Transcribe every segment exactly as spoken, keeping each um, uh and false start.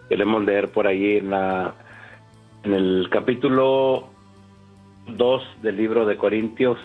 Queremos leer por ahí en, la, en el capítulo dos del libro de Corintios,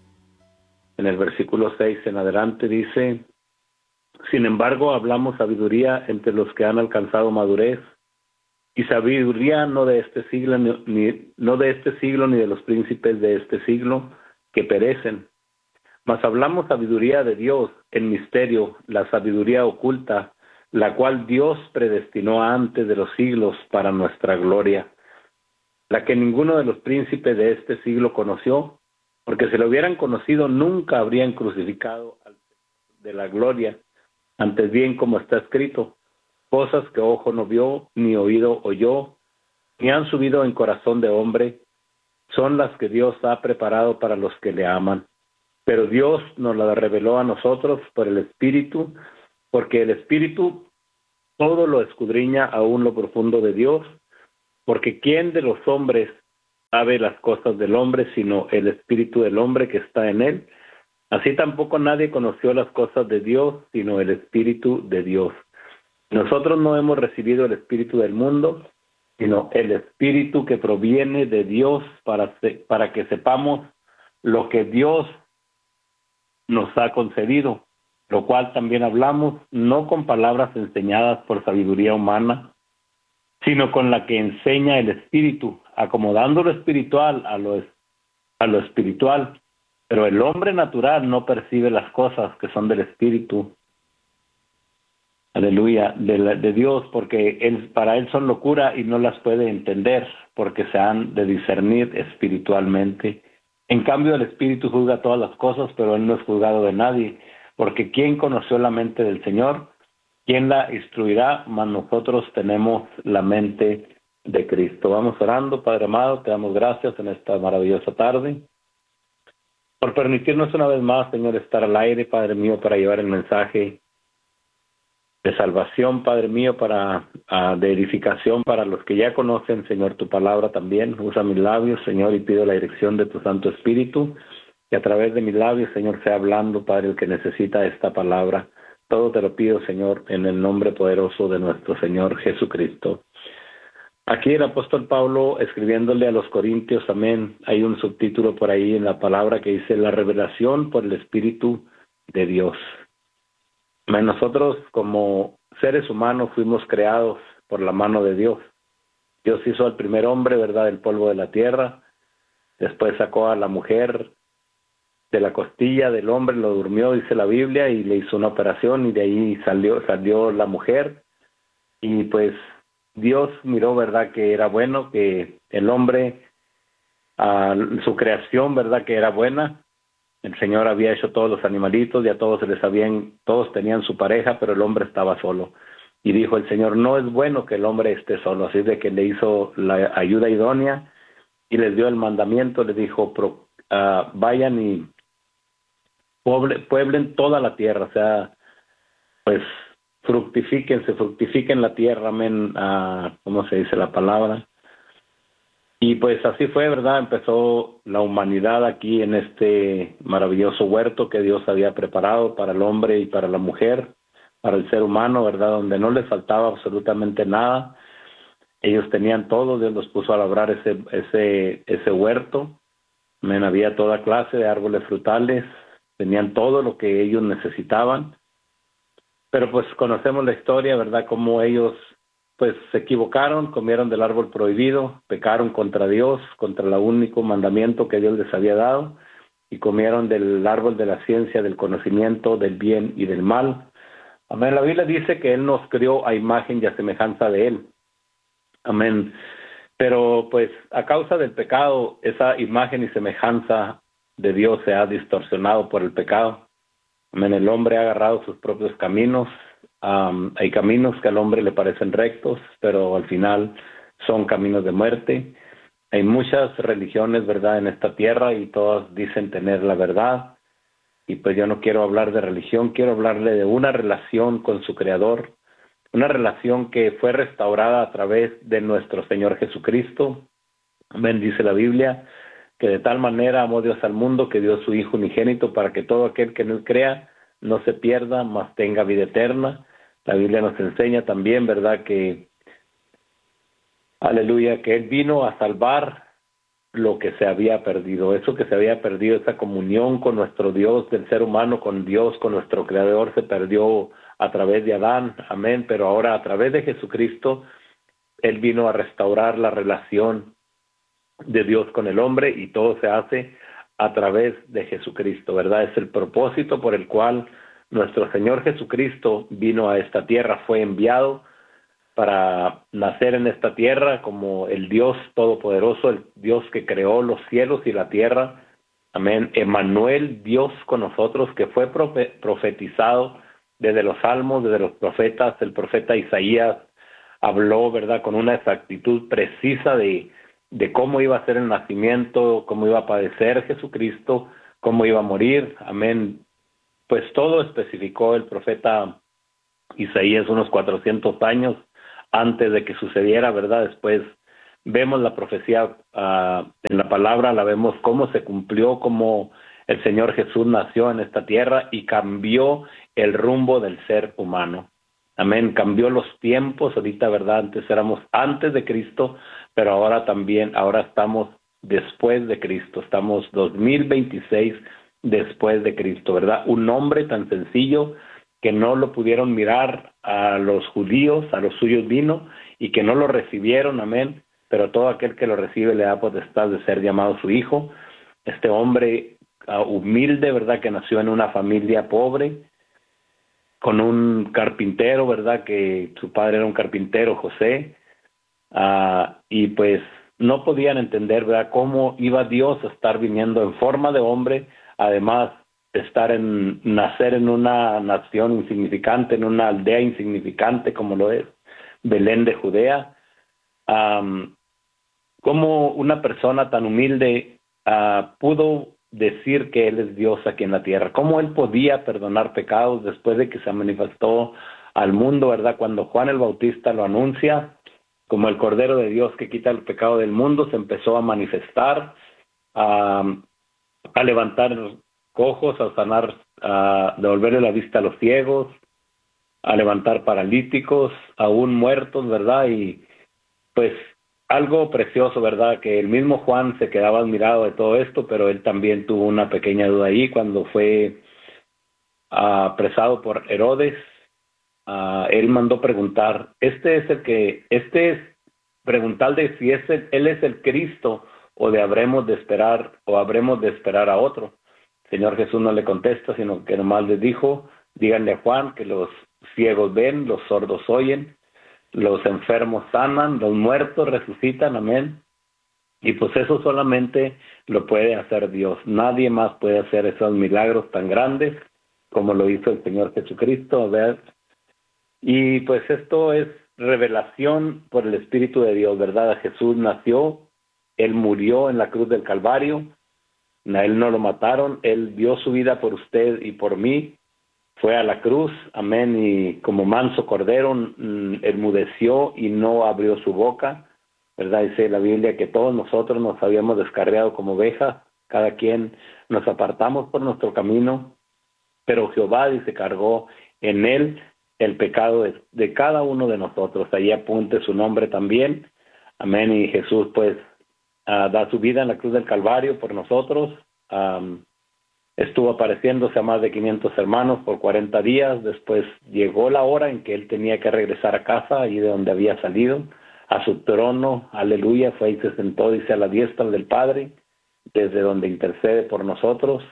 en el versículo seis en adelante, dice: sin embargo, hablamos sabiduría entre los que han alcanzado madurez, y sabiduría no de este siglo ni, ni no de este siglo ni de los príncipes de este siglo que perecen, mas hablamos sabiduría de Dios en misterio, la sabiduría oculta, la cual Dios predestinó antes de los siglos para nuestra gloria, la que ninguno de los príncipes de este siglo conoció, porque si lo hubieran conocido nunca habrían crucificado al Señor de la gloria. Antes bien, como está escrito, cosas que ojo no vio, ni oído oyó, ni han subido en corazón de hombre, son las que Dios ha preparado para los que le aman. Pero Dios nos las reveló a nosotros por el Espíritu, porque el Espíritu todo lo escudriña aún lo profundo de Dios, porque ¿quién de los hombres sabe las cosas del hombre, sino el Espíritu del hombre que está en él? Así tampoco nadie conoció las cosas de Dios, sino el Espíritu de Dios. Nosotros no hemos recibido el Espíritu del mundo, sino el Espíritu que proviene de Dios para, para que sepamos lo que Dios nos ha concedido, lo cual también hablamos, no con palabras enseñadas por sabiduría humana, sino con la que enseña el Espíritu, acomodando lo espiritual a lo, a lo espiritual. Pero el hombre natural no percibe las cosas que son del Espíritu, aleluya, de, la, de Dios, porque él, para él son locura y no las puede entender, porque se han de discernir espiritualmente. En cambio, el Espíritu juzga todas las cosas, pero él no es juzgado de nadie, porque ¿quién conoció la mente del Señor? ¿Quién la instruirá? Mas nosotros tenemos la mente de Cristo. Vamos orando, Padre amado, te damos gracias en esta maravillosa tarde, por permitirnos una vez más, Señor, estar al aire, Padre mío, para llevar el mensaje de salvación, Padre mío, para uh, de edificación para los que ya conocen, Señor, tu palabra también. Usa mis labios, Señor, y pido la dirección de tu Santo Espíritu, que a través de mis labios, Señor, sea hablando, Padre, el que necesita esta palabra. Todo te lo pido, Señor, en el nombre poderoso de nuestro Señor Jesucristo. Aquí el apóstol Pablo, escribiéndole a los Corintios, amén, hay un subtítulo por ahí en la palabra que dice: la revelación por el Espíritu de Dios. Amén. Nosotros como seres humanos fuimos creados por la mano de Dios. Dios hizo al primer hombre, ¿verdad?, del polvo de la tierra. Después sacó a la mujer de la costilla del hombre, lo durmió, dice la Biblia, y le hizo una operación, y de ahí salió, salió la mujer. Y pues Dios miró, ¿verdad?, que era bueno, que el hombre, uh, su creación, ¿verdad?, que era buena. El Señor había hecho todos los animalitos, ya todos se les habían, todos tenían su pareja, pero el hombre estaba solo. Y dijo el Señor: no es bueno que el hombre esté solo. Así de que le hizo la ayuda idónea y les dio el mandamiento, les dijo: pro, uh, vayan y pueble, pueblen toda la tierra, o sea, pues fructifiquen, se fructifiquen la tierra, amén, uh, ¿cómo se dice la palabra? Y pues así fue, ¿verdad? Empezó la humanidad aquí en este maravilloso huerto que Dios había preparado para el hombre y para la mujer, para el ser humano, ¿verdad? Donde no les faltaba absolutamente nada. Ellos tenían todo, Dios los puso a labrar ese, ese, ese huerto. Men, había toda clase de árboles frutales, tenían todo lo que ellos necesitaban. Pero pues conocemos la historia, ¿verdad? Cómo ellos pues se equivocaron, comieron del árbol prohibido, pecaron contra Dios, contra el único mandamiento que Dios les había dado, y comieron del árbol de la ciencia, del conocimiento del bien y del mal. Amén. La Biblia dice que Él nos creó a imagen y a semejanza de Él. Amén. Pero pues a causa del pecado, esa imagen y semejanza de Dios se ha distorsionado por el pecado. Amén. El hombre ha agarrado sus propios caminos. Um, hay caminos que al hombre le parecen rectos, pero al final son caminos de muerte. Hay muchas religiones, ¿verdad?, en esta tierra, y todas dicen tener la verdad. Y pues yo no quiero hablar de religión, quiero hablarle de una relación con su Creador, una relación que fue restaurada a través de nuestro Señor Jesucristo. Amén. Dice la Biblia que de tal manera amó Dios al mundo que dio su Hijo unigénito para que todo aquel que en él crea no se pierda, mas tenga vida eterna. La Biblia nos enseña también, ¿verdad?, que Aleluya, que Él vino a salvar lo que se había perdido, eso que se había perdido, esa comunión con nuestro Dios, del ser humano con Dios, con nuestro Creador, se perdió a través de Adán, amén, pero ahora a través de Jesucristo, Él vino a restaurar la relación de Dios con el hombre y todo se hace a través de Jesucristo, ¿verdad? Es el propósito por el cual nuestro Señor Jesucristo vino a esta tierra, fue enviado para nacer en esta tierra como el Dios todopoderoso, el Dios que creó los cielos y la tierra. Amén. Emmanuel, Dios con nosotros, que fue profetizado desde los salmos, desde los profetas. El profeta Isaías habló, ¿verdad?, con una exactitud precisa de, de cómo iba a ser el nacimiento, cómo iba a padecer Jesucristo, cómo iba a morir. Amén. Pues todo especificó el profeta Isaías unos cuatrocientos años antes de que sucediera, ¿verdad? Después vemos la profecía uh, en la palabra, la vemos cómo se cumplió, cómo el Señor Jesús nació en esta tierra y cambió el rumbo del ser humano. Amén, cambió los tiempos, ahorita, ¿verdad? Antes éramos antes de Cristo, pero ahora también, ahora estamos después de Cristo, estamos dos mil veintiséis después de Cristo, ¿verdad? Un nombre tan sencillo que no lo pudieron mirar a los judíos, a los suyos vino, y que no lo recibieron, amén, pero todo aquel que lo recibe le da potestad de ser llamado su hijo. Este hombre uh, humilde, ¿verdad?, que nació en una familia pobre, con un carpintero, ¿verdad?, que su padre era un carpintero, José, uh, y pues no podían entender, ¿verdad?, cómo iba Dios a estar viniendo en forma de hombre, además estar en, nacer en una nación insignificante, en una aldea insignificante como lo es Belén de Judea. Um, ¿Cómo una persona tan humilde uh, pudo decir que Él es Dios aquí en la tierra? ¿Cómo Él podía perdonar pecados después de que se manifestó al mundo, verdad? Cuando Juan el Bautista lo anuncia como el Cordero de Dios que quita el pecado del mundo, se empezó a manifestar, uh, a levantar cojos, a sanar, a devolverle la vista a los ciegos, a levantar paralíticos, aún muertos, ¿verdad? Y pues algo precioso, ¿verdad? Que el mismo Juan se quedaba admirado de todo esto, pero él también tuvo una pequeña duda ahí cuando fue uh, apresado por Herodes. Uh, él mandó preguntar, este es el que, este es, preguntarle si es el, él es el Cristo o de habremos de esperar, o habremos de esperar a otro. Señor Jesús no le contesta, sino que nomás les dijo, díganle a Juan que los ciegos ven, los sordos oyen, los enfermos sanan, los muertos resucitan, amén. Y pues eso solamente lo puede hacer Dios. Nadie más puede hacer esos milagros tan grandes como lo hizo el Señor Jesucristo, a ver. Y pues esto es revelación por el Espíritu de Dios, ¿verdad? Jesús nació, Él murió en la cruz del Calvario, a Él no lo mataron, Él dio su vida por usted y por mí, fue a la cruz, amén, y como manso cordero mm, enmudeció y no abrió su boca, ¿verdad? Dice la Biblia que todos nosotros nos habíamos descarriado como ovejas, cada quien nos apartamos por nuestro camino, pero Jehová, dice, cargó en Él el pecado de, de cada uno de nosotros. Ahí apunte su nombre también, amén, y Jesús pues uh, da su vida en la cruz del Calvario por nosotros. Um, estuvo apareciéndose a más de quinientos hermanos por cuarenta días, después llegó la hora en que él tenía que regresar a casa, ahí de donde había salido, a su trono, aleluya, fue y se sentó, dice, a la diestra del Padre, desde donde intercede por nosotros.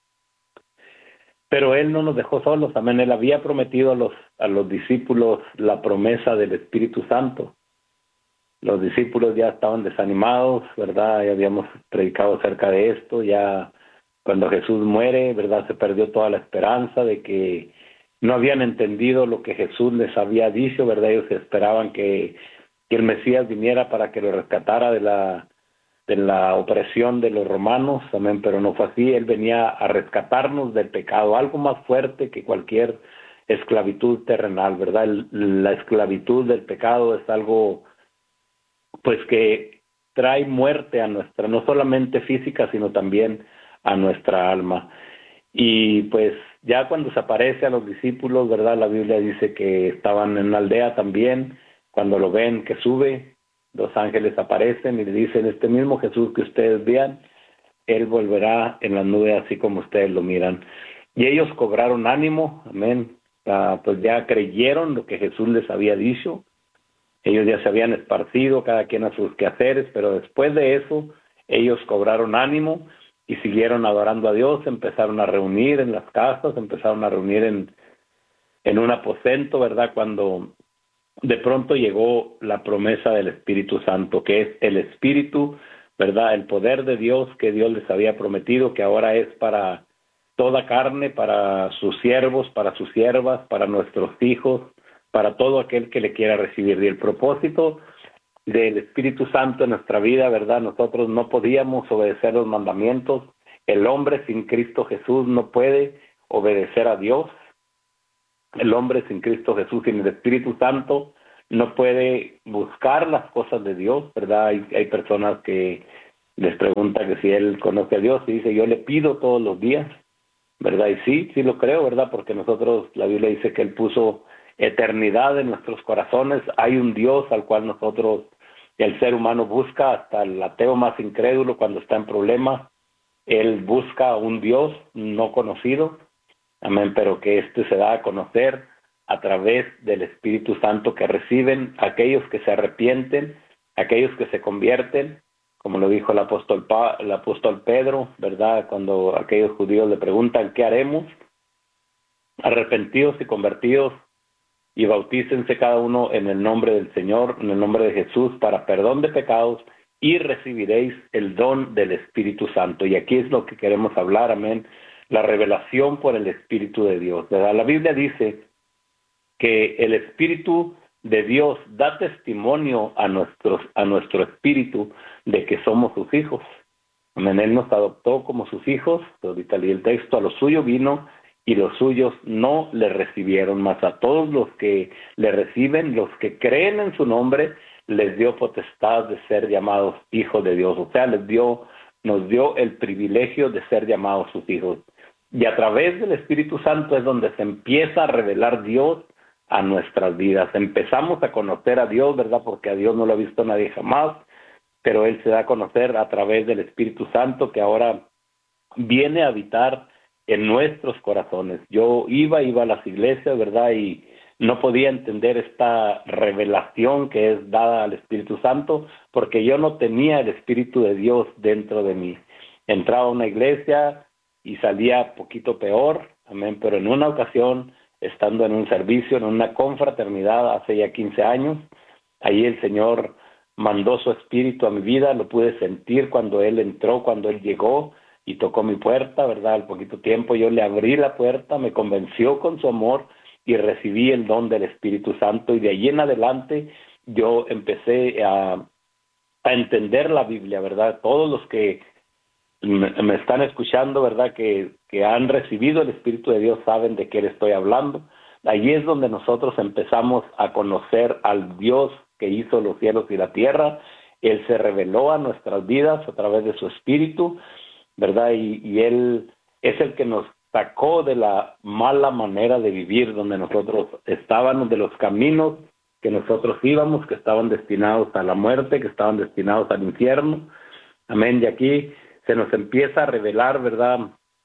Pero Él no nos dejó solos, amén, Él había prometido a los, a los discípulos la promesa del Espíritu Santo. Los discípulos ya estaban desanimados, ¿verdad? Ya habíamos predicado acerca de esto, ya cuando Jesús muere, ¿verdad? Se perdió toda la esperanza de que no habían entendido lo que Jesús les había dicho, ¿verdad? Ellos esperaban que, que el Mesías viniera para que lo rescatara de la, de la opresión de los romanos, amén, pero no fue así. Él venía a rescatarnos del pecado, algo más fuerte que cualquier esclavitud terrenal, ¿verdad? El, la esclavitud del pecado es algo, pues, que trae muerte a nuestra, no solamente física, sino también a nuestra alma. Y pues ya cuando se aparece a los discípulos, ¿verdad? La Biblia dice que estaban en una aldea también, cuando lo ven que sube dos ángeles aparecen y le dicen, este mismo Jesús que ustedes vean, Él volverá en las nubes así como ustedes lo miran. Y ellos cobraron ánimo, amén, ah, pues ya creyeron lo que Jesús les había dicho. Ellos ya se habían esparcido, cada quien a sus quehaceres, pero después de eso, ellos cobraron ánimo y siguieron adorando a Dios, empezaron a reunir en las casas, empezaron a reunir en, en un aposento, ¿verdad? Cuando de pronto llegó la promesa del Espíritu Santo, que es el Espíritu, ¿verdad? El poder de Dios que Dios les había prometido, que ahora es para toda carne, para sus siervos, para sus siervas, para nuestros hijos, para todo aquel que le quiera recibir. Y el propósito del Espíritu Santo en nuestra vida, ¿verdad? Nosotros no podíamos obedecer los mandamientos. El hombre sin Cristo Jesús no puede obedecer a Dios. El hombre sin Cristo Jesús, sin el Espíritu Santo, no puede buscar las cosas de Dios, ¿verdad? Hay, hay personas que les preguntan que si él conoce a Dios y dice, yo le pido todos los días, ¿verdad? Y sí, sí lo creo, ¿verdad? Porque nosotros, la Biblia dice que Él puso eternidad en nuestros corazones. Hay un Dios al cual nosotros, el ser humano busca, hasta el ateo más incrédulo cuando está en problemas, él busca a un Dios no conocido, amén, pero que este se da a conocer a través del Espíritu Santo que reciben aquellos que se arrepienten, aquellos que se convierten, como lo dijo el apóstol, pa, el apóstol Pedro, ¿verdad? Cuando aquellos judíos le preguntan, ¿qué haremos? Arrepentidos y convertidos y bautícense cada uno en el nombre del Señor, en el nombre de Jesús, para perdón de pecados, y recibiréis el don del Espíritu Santo. Y aquí es lo que queremos hablar, amén, la revelación por el Espíritu de Dios, ¿verdad? La Biblia dice que el Espíritu de Dios da testimonio a, nuestros, a nuestro espíritu de que somos sus hijos. Amén. Él nos adoptó como sus hijos, ahorita leí el texto, a lo suyo vino y los suyos no le recibieron, mas a todos los que le reciben, los que creen en su nombre, les dio potestad de ser llamados hijos de Dios. O sea, les dio, nos dio el privilegio de ser llamados sus hijos. Y a través del Espíritu Santo es donde se empieza a revelar Dios a nuestras vidas. Empezamos a conocer a Dios, ¿verdad? Porque a Dios no lo ha visto nadie jamás, pero Él se da a conocer a través del Espíritu Santo que ahora viene a habitar en nuestros corazones. Yo iba, iba a las iglesias, ¿verdad? Y no podía entender esta revelación que es dada al Espíritu Santo porque yo no tenía el Espíritu de Dios dentro de mí. Entraba a una iglesia y salía poquito peor, amén, pero en una ocasión, estando en un servicio, en una confraternidad hace ya quince años, ahí el Señor mandó su Espíritu a mi vida, lo pude sentir cuando Él entró, cuando Él llegó y tocó mi puerta, ¿verdad? Al poquito tiempo yo le abrí la puerta, me convenció con su amor y recibí el don del Espíritu Santo, y de allí en adelante yo empecé a, a entender la Biblia, ¿verdad? Todos los que me, me están escuchando, ¿verdad? Que, que han recibido el Espíritu de Dios saben de qué le estoy hablando. Allí es donde nosotros empezamos a conocer al Dios que hizo los cielos y la tierra. Él se reveló a nuestras vidas a través de su Espíritu, ¿verdad? Y, y Él es el que nos sacó de la mala manera de vivir donde nosotros estábamos, de los caminos que nosotros íbamos, que estaban destinados a la muerte, que estaban destinados al infierno. Amén. Y aquí se nos empieza a revelar, ¿verdad?,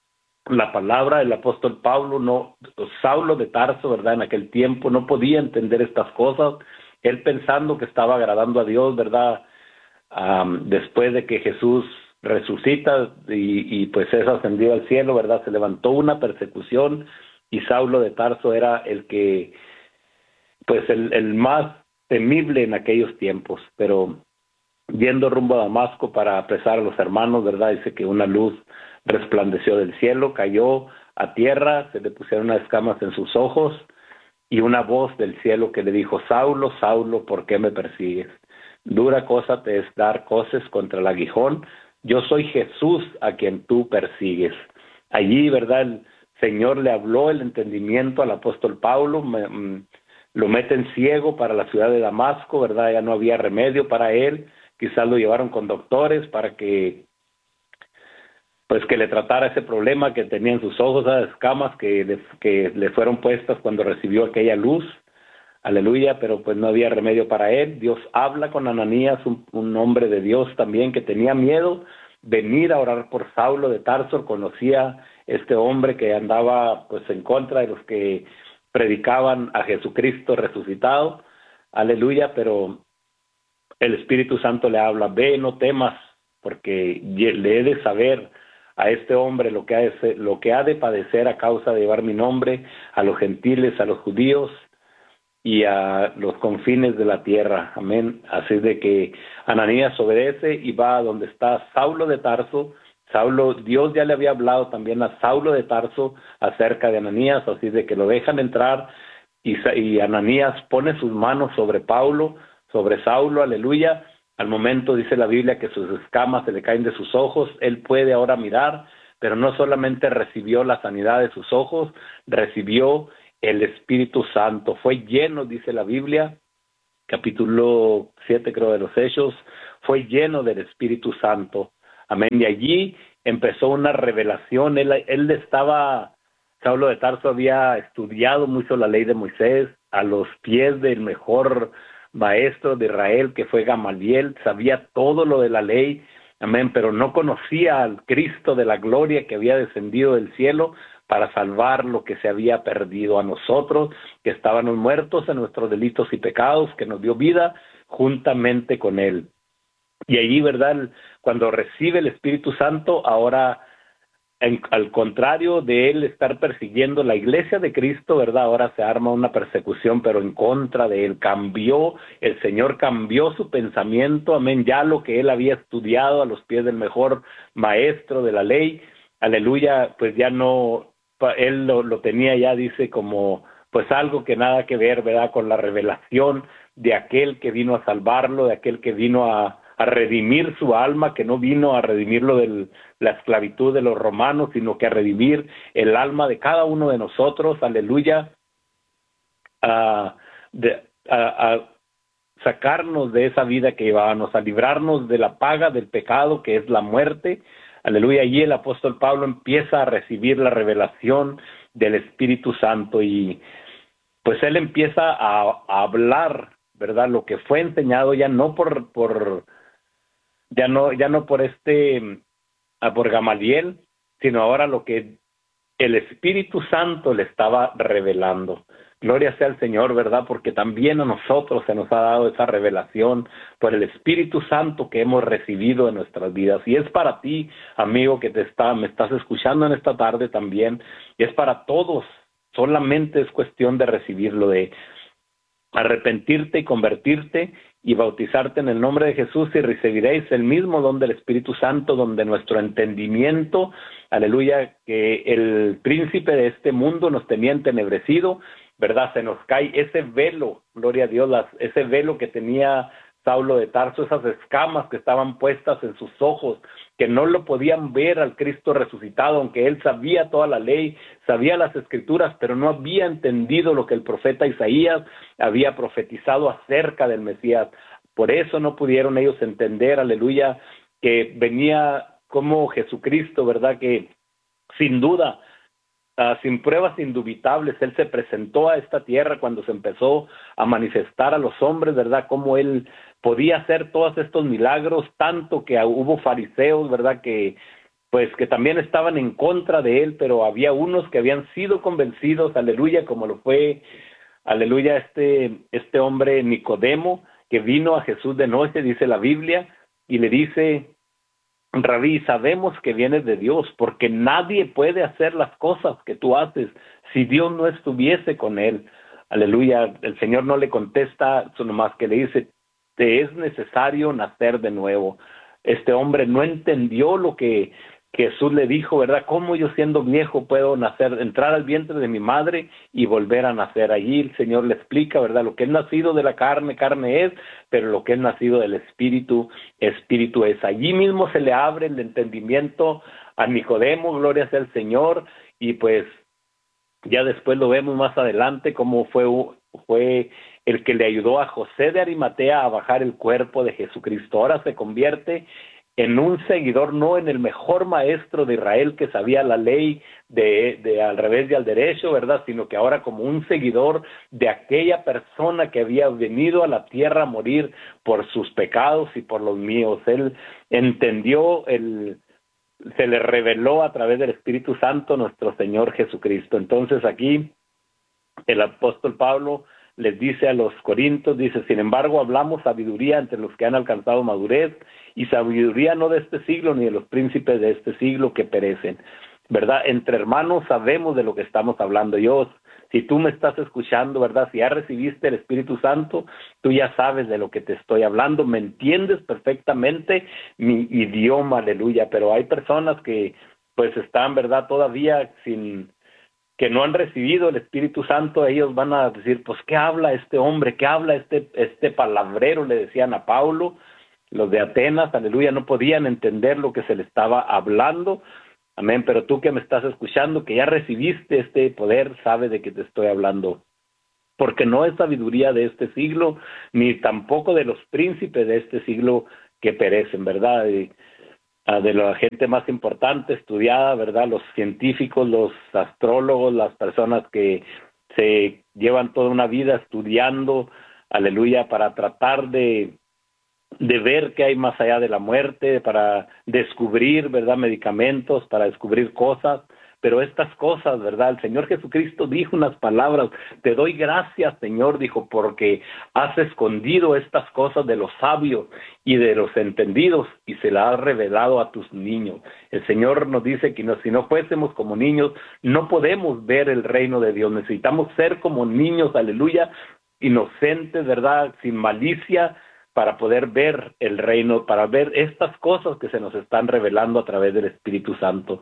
la palabra. El apóstol Pablo, no, Saulo de Tarso, ¿verdad?, en aquel tiempo no podía entender estas cosas. Él pensando que estaba agradando a Dios, ¿verdad?, um, después de que Jesús resucita y, y pues es ascendido al cielo, ¿verdad?, se levantó una persecución y Saulo de Tarso era el que, pues el, el más temible en aquellos tiempos. Pero yendo rumbo a Damasco para apresar a los hermanos, ¿verdad?, dice que una luz resplandeció del cielo, cayó a tierra, se le pusieron unas escamas en sus ojos y una voz del cielo que le dijo, Saulo, Saulo, ¿por qué me persigues? Dura cosa te es dar coces contra el aguijón. Yo soy Jesús a quien tú persigues. Allí, ¿verdad?, el Señor le habló el entendimiento al apóstol Pablo, me, mm, lo meten ciego para la ciudad de Damasco, ¿verdad? Ya no había remedio para él. Quizás lo llevaron con doctores para que, pues que le tratara ese problema que tenía en sus ojos, esas escamas que le, que le fueron puestas cuando recibió aquella luz. aleluya, pero pues no había remedio para él. Dios habla con Ananías, un, un hombre de Dios también que tenía miedo, venir a orar por Saulo de Tarso. Conocía este hombre que andaba pues en contra de los que predicaban a Jesucristo resucitado, aleluya, pero el Espíritu Santo le habla: ve, no temas, porque le he de saber a este hombre lo que ha de ser, lo que ha de padecer a causa de llevar mi nombre a los gentiles, a los judíos y a los confines de la tierra. Amén. Así de que Ananías obedece y va a donde está Saulo de Tarso. Saulo, Dios ya le había hablado también a Saulo de Tarso acerca de Ananías, así de que lo dejan entrar y, y Ananías pone sus manos sobre Paulo, sobre Saulo, aleluya. Al momento dice la Biblia que sus escamas se le caen de sus ojos, él puede ahora mirar, pero no solamente recibió la sanidad de sus ojos, recibió el Espíritu Santo, fue lleno, dice la Biblia, capítulo siete creo de los Hechos, fue lleno del Espíritu Santo, amén, y allí empezó una revelación. Él, él estaba, Saulo de Tarso había estudiado mucho la ley de Moisés, a los pies del mejor maestro de Israel, que fue Gamaliel, sabía todo lo de la ley, amén, pero no conocía al Cristo de la gloria que había descendido del cielo para salvar lo que se había perdido, a nosotros que estábamos muertos en nuestros delitos y pecados, que nos dio vida juntamente con él. Y allí, ¿verdad?, cuando recibe el Espíritu Santo, ahora En, al contrario de él estar persiguiendo la iglesia de Cristo, ¿verdad? Ahora se arma una persecución, pero en contra de él. Cambió, el Señor cambió su pensamiento, amén, ya lo que él había estudiado a los pies del mejor maestro de la ley, aleluya, pues ya no, él lo, lo tenía ya, dice, como pues algo que nada que ver, ¿verdad?, con la revelación de aquel que vino a salvarlo, de aquel que vino a a redimir su alma, que no vino a redimirlo de la esclavitud de los romanos, sino que a redimir el alma de cada uno de nosotros, aleluya, a, de, a, a sacarnos de esa vida que llevábamos, a librarnos de la paga del pecado, que es la muerte, aleluya. Allí el apóstol Pablo empieza a recibir la revelación del Espíritu Santo y pues él empieza a, a hablar, ¿verdad?, lo que fue enseñado ya no por, por ya no, ya no por este, por Gamaliel, sino ahora lo que el Espíritu Santo le estaba revelando. Gloria sea al Señor, ¿verdad?, porque también a nosotros se nos ha dado esa revelación por el Espíritu Santo que hemos recibido en nuestras vidas. Y es para ti, amigo, que te está, me estás escuchando en esta tarde también, y es para todos, solamente es cuestión de recibirlo, de arrepentirte y convertirte y bautizarte en el nombre de Jesús, y recibiréis el mismo don del Espíritu Santo, donde nuestro entendimiento, aleluya, que el príncipe de este mundo nos tenía entenebrecido, ¿verdad?, se nos cae ese velo, gloria a Dios, las, ese velo que tenía Saulo de Tarso, esas escamas que estaban puestas en sus ojos, que no lo podían ver al Cristo resucitado, aunque él sabía toda la ley, sabía las escrituras, pero no había entendido lo que el profeta Isaías había profetizado acerca del Mesías. Por eso no pudieron ellos entender, aleluya, que venía como Jesucristo, ¿verdad?, que sin duda, Uh, sin pruebas indubitables, él se presentó a esta tierra cuando se empezó a manifestar a los hombres, ¿verdad?, cómo él podía hacer todos estos milagros, tanto que hubo fariseos, ¿verdad?, que pues que también estaban en contra de él, pero había unos que habían sido convencidos, aleluya, como lo fue, aleluya, este, este hombre Nicodemo, que vino a Jesús de noche, dice la Biblia, y le dice: Rabí, sabemos que vienes de Dios, porque nadie puede hacer las cosas que tú haces si Dios no estuviese con él. Aleluya. El Señor no le contesta, sino más que le dice: te es necesario nacer de nuevo. Este hombre no entendió lo que Jesús le dijo, ¿verdad? ¿Cómo yo, siendo viejo, puedo nacer, entrar al vientre de mi madre y volver a nacer? Allí el Señor le explica, ¿verdad? Lo que es nacido de la carne, carne es, pero lo que es nacido del Espíritu, Espíritu es. Allí mismo se le abre el entendimiento a Nicodemo, gloria sea al Señor, y pues ya después lo vemos más adelante, cómo fue, fue el que le ayudó a José de Arimatea a bajar el cuerpo de Jesucristo. Ahora se convierte en un seguidor, no en el mejor maestro de Israel que sabía la ley de, de al revés y al derecho, ¿verdad? Sino que ahora como un seguidor de aquella persona que había venido a la tierra a morir por sus pecados y por los míos. Él entendió, el, se le reveló a través del Espíritu Santo nuestro Señor Jesucristo. Entonces aquí el apóstol Pablo les dice a los corintios, dice, sin embargo hablamos sabiduría entre los que han alcanzado madurez, y sabiduría no de este siglo ni de los príncipes de este siglo que perecen, ¿verdad? Entre hermanos sabemos de lo que estamos hablando. Yo, si tú me estás escuchando, ¿verdad? Si ya recibiste el Espíritu Santo, tú ya sabes de lo que te estoy hablando, me entiendes perfectamente mi idioma, aleluya, pero hay personas que pues están, ¿verdad? Todavía sin... que no han recibido el Espíritu Santo. Ellos van a decir, pues, ¿qué habla este hombre? ¿Qué habla este, este palabrero? Le decían a Pablo. Los de Atenas, aleluya, no podían entender lo que se le estaba hablando. Amén, pero tú que me estás escuchando, que ya recibiste este poder, sabe de qué te estoy hablando. Porque no es sabiduría de este siglo, ni tampoco de los príncipes de este siglo que perecen, ¿verdad? Y, de la gente más importante, estudiada, ¿verdad? Los científicos, los astrólogos, las personas que se llevan toda una vida estudiando, aleluya, para tratar de, de ver qué hay más allá de la muerte, para descubrir, ¿verdad? Medicamentos, para descubrir cosas. Pero estas cosas, ¿verdad? El Señor Jesucristo dijo unas palabras, te doy gracias, Señor, dijo, porque has escondido estas cosas de los sabios y de los entendidos y se las has revelado a tus niños. El Señor nos dice que no, si no fuésemos como niños, no podemos ver el reino de Dios. Necesitamos ser como niños, aleluya, inocentes, ¿verdad? Sin malicia, para poder ver el reino, para ver estas cosas que se nos están revelando a través del Espíritu Santo.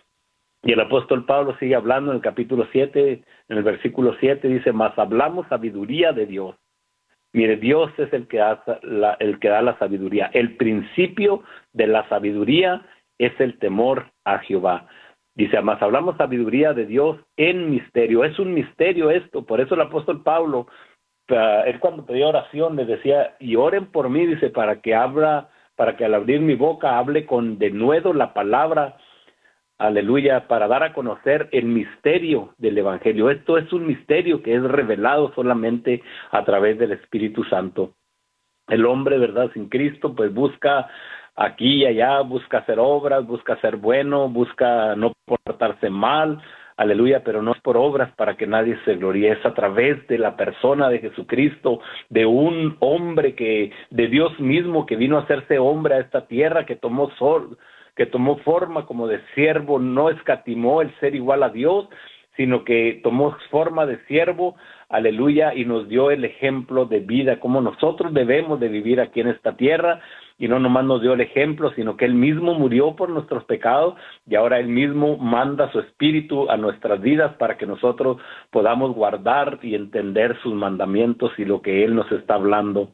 Y el apóstol Pablo sigue hablando en el capítulo siete, en el versículo siete, dice, mas hablamos sabiduría de Dios. Mire, Dios es el que, da la, el que da la sabiduría. El principio de la sabiduría es el temor a Jehová. Dice, mas hablamos sabiduría de Dios en misterio. Es un misterio esto. Por eso el apóstol Pablo, uh, él cuando pedía oración, le decía, y oren por mí, dice, para que abra, para que al abrir mi boca hable con denuedo la palabra, aleluya, para dar a conocer el misterio del Evangelio. Esto es un misterio que es revelado solamente a través del Espíritu Santo. El hombre, ¿verdad?, sin Cristo, pues busca aquí y allá, busca hacer obras, busca ser bueno, busca no portarse mal, aleluya, pero no es por obras para que nadie se gloríe, es a través de la persona de Jesucristo, de un hombre que, de Dios mismo, que vino a hacerse hombre a esta tierra, que tomó sol, que tomó forma como de siervo, no escatimó el ser igual a Dios, sino que tomó forma de siervo, aleluya, y nos dio el ejemplo de vida, como nosotros debemos de vivir aquí en esta tierra, y no nomás nos dio el ejemplo, sino que Él mismo murió por nuestros pecados, y ahora Él mismo manda su espíritu a nuestras vidas para que nosotros podamos guardar y entender sus mandamientos y lo que Él nos está hablando.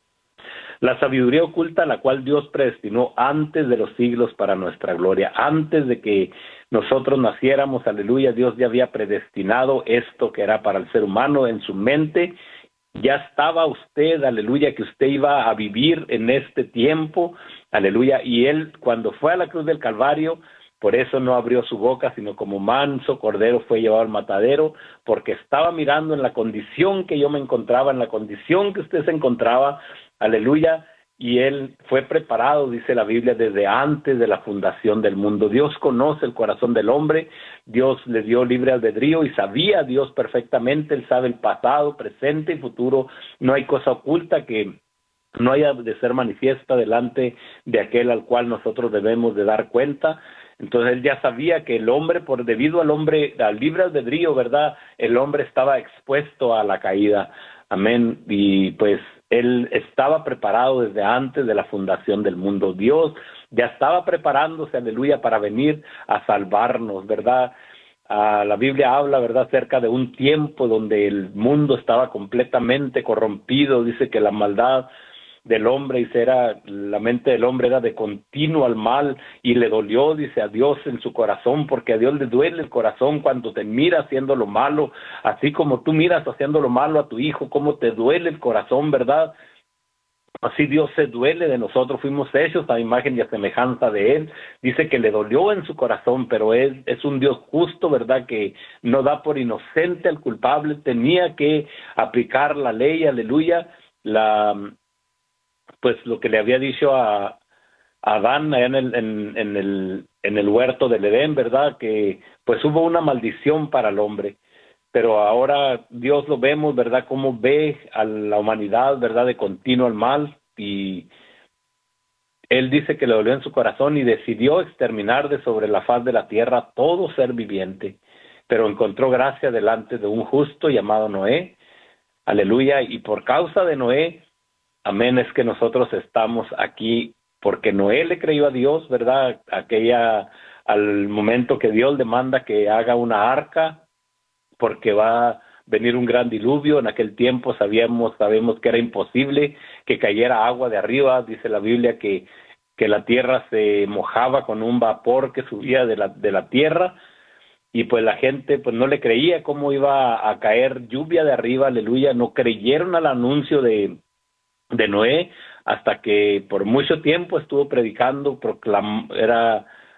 La sabiduría oculta, la cual Dios predestinó antes de los siglos para nuestra gloria. Antes de que nosotros naciéramos, aleluya, Dios ya había predestinado esto que era para el ser humano en su mente. Ya estaba usted, aleluya, que usted iba a vivir en este tiempo, aleluya. Y Él, cuando fue a la cruz del Calvario, por eso no abrió su boca, sino como manso cordero fue llevado al matadero, porque estaba mirando en la condición que yo me encontraba, en la condición que usted se encontraba, aleluya, y Él fue preparado, dice la Biblia, desde antes de la fundación del mundo. Dios conoce el corazón del hombre, Dios le dio libre albedrío y sabía Dios perfectamente, Él sabe el pasado, presente y futuro, no hay cosa oculta que no haya de ser manifiesta delante de aquel al cual nosotros debemos de dar cuenta. Entonces Él ya sabía que el hombre, por debido al hombre, al libre albedrío, ¿verdad?, el hombre estaba expuesto a la caída, amén, y pues Él estaba preparado desde antes de la fundación del mundo. Dios ya estaba preparándose, aleluya, para venir a salvarnos, ¿verdad? Ah, la Biblia habla, ¿verdad?, acerca de un tiempo donde el mundo estaba completamente corrompido. Dice que la maldad del hombre, y era, la mente del hombre era de continuo al mal, y le dolió, dice, a Dios en su corazón, porque a Dios le duele el corazón cuando te mira haciendo lo malo, así como tú miras haciendo lo malo a tu hijo, cómo te duele el corazón, ¿verdad? Así Dios se duele de nosotros, fuimos hechos a imagen y a semejanza de Él. Dice que le dolió en su corazón, pero Él es un Dios justo, ¿verdad? Que no da por inocente al culpable, tenía que aplicar la ley, aleluya, la, pues lo que le había dicho a, a Adán allá en el, en, en, el, en el huerto del Edén, ¿verdad? Que pues hubo una maldición para el hombre. Pero ahora Dios lo vemos, ¿verdad? Cómo ve a la humanidad, ¿verdad? De continuo al mal, y Él dice que le dolió en su corazón y decidió exterminar de sobre la faz de la tierra todo ser viviente, pero encontró gracia delante de un justo llamado Noé, aleluya, y por causa de Noé, amén, es que nosotros estamos aquí, porque Noé le creyó a Dios, ¿verdad? Aquella, al momento que Dios le manda que haga una arca, porque va a venir un gran diluvio. En aquel tiempo sabíamos, sabemos que era imposible que cayera agua de arriba. Dice la Biblia que, que la tierra se mojaba con un vapor que subía de la, de la tierra, y pues la gente pues no le creía cómo iba a caer lluvia de arriba, aleluya. No creyeron al anuncio de, de Noé, hasta que por mucho tiempo estuvo predicando, proclam, era